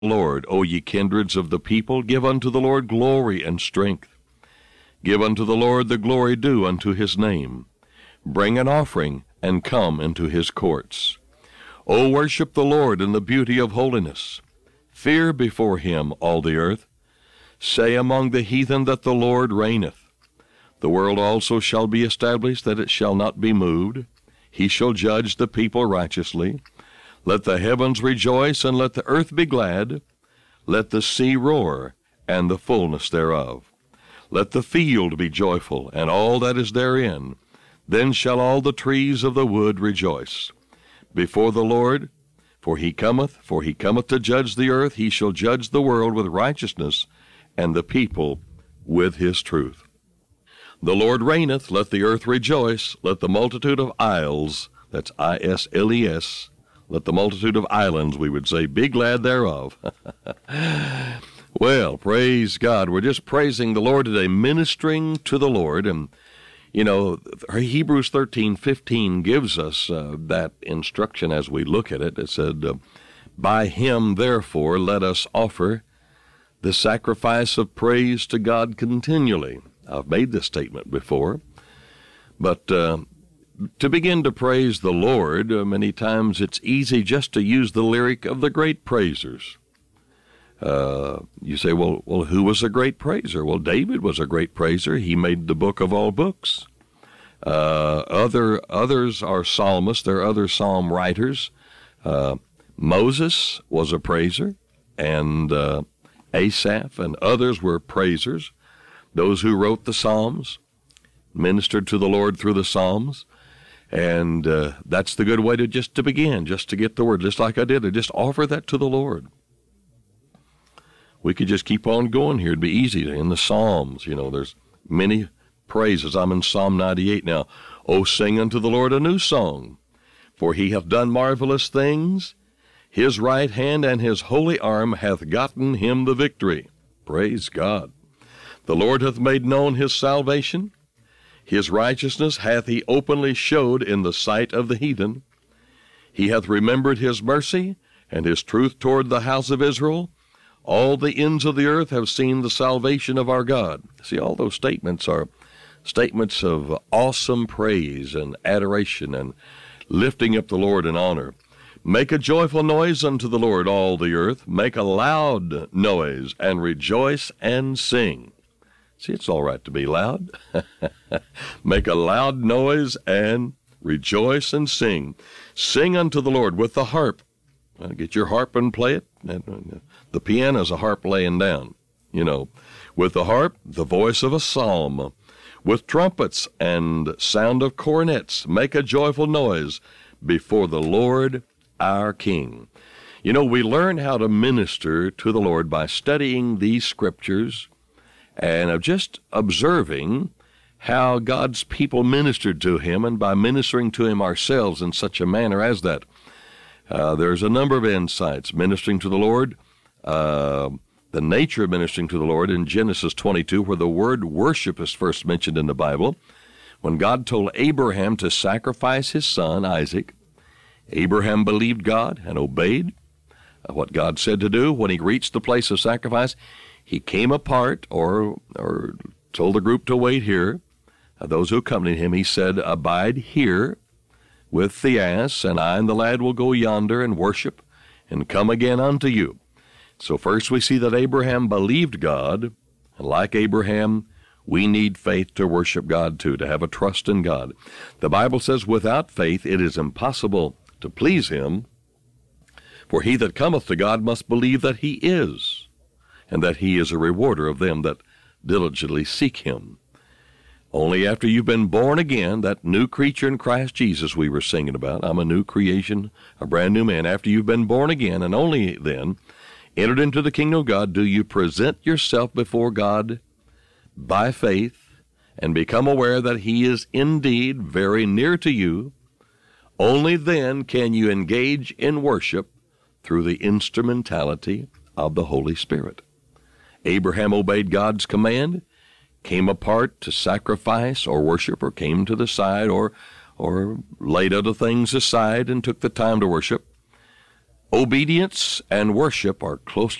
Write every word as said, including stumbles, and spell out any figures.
Lord, O ye kindreds of the people, give unto the Lord glory and strength. Give unto the Lord the glory due unto his name. Bring an offering, and come into his courts. O worship the Lord in the beauty of holiness. Fear before him all the earth. Say among the heathen that the Lord reigneth. The world also shall be established, that it shall not be moved. He shall judge the people righteously. Let the heavens rejoice, and let the earth be glad. Let the sea roar, and the fullness thereof. Let the field be joyful, and all that is therein. Then shall all the trees of the wood rejoice before the Lord. For he cometh, for he cometh to judge the earth. He shall judge the world with righteousness, and the people with his truth. The Lord reigneth, let the earth rejoice. Let the multitude of isles, that's I S L E S, let the multitude of islands, we would say, be glad thereof. Well, praise God. We're just praising the Lord today, ministering to the Lord. And, you know, Hebrews thirteen fifteen gives us uh, that instruction as we look at it. It said, uh, by him, therefore, let us offer the sacrifice of praise to God continually. I've made this statement before, but uh, to begin to praise the Lord, uh, many times it's easy just to use the lyric of the great praisers. Uh, you say, well, well, who was a great praiser? Well, David was a great praiser. He made the book of all books. Uh, other others are psalmists. There are other psalm writers. Uh, Moses was a praiser, and uh, Asaph and others were praisers. Those who wrote the Psalms ministered to the Lord through the Psalms. And uh, that's the good way to just to begin, just to get the word, just like I did, to just offer that to the Lord. We could just keep on going here. It'd be easy. In the Psalms, you know, there's many praises. I'm in Psalm ninety-eight now. Oh, sing unto the Lord a new song, for he hath done marvelous things. His right hand and his holy arm hath gotten him the victory. Praise God. The Lord hath made known his salvation. His righteousness hath he openly showed in the sight of the heathen. He hath remembered his mercy and his truth toward the house of Israel. All the ends of the earth have seen the salvation of our God. See, all those statements are statements of awesome praise and adoration and lifting up the Lord in honor. Make a joyful noise unto the Lord, all the earth. Make a loud noise, and rejoice and sing. See, it's all right to be loud. Make a loud noise and rejoice and sing. Sing unto the Lord with the harp. Well, get your harp and play it. The piano is a harp laying down, you know. With the harp, the voice of a psalm. With trumpets and sound of cornets, make a joyful noise before the Lord our King. You know, we learn how to minister to the Lord by studying these scriptures and of just observing how God's people ministered to him, and by ministering to him ourselves in such a manner as that. Uh, there's a number of insights. Ministering to the Lord, uh, the nature of ministering to the Lord in Genesis twenty-two, where the word worship is first mentioned in the Bible. When God told Abraham to sacrifice his son, Isaac, Abraham believed God and obeyed what God said to do. When he reached the place of sacrifice, he came apart, or or told the group to wait here. Uh, those who accompanied him, he said, abide here with the ass, and I and the lad will go yonder and worship and come again unto you. So first we see that Abraham believed God, and like Abraham, we need faith to worship God too, to have a trust in God. The Bible says, without faith it is impossible to please him, for he that cometh to God must believe that he is, and that he is a rewarder of them that diligently seek him. Only after you've been born again, that new creature in Christ Jesus we were singing about, I'm a new creation, a brand new man. After you've been born again, and only then, entered into the kingdom of God, do you present yourself before God by faith and become aware that he is indeed very near to you. Only then can you engage in worship through the instrumentality of the Holy Spirit. Abraham obeyed God's command, came apart to sacrifice or worship, or came to the side, or or laid other things aside and took the time to worship. Obedience and worship are close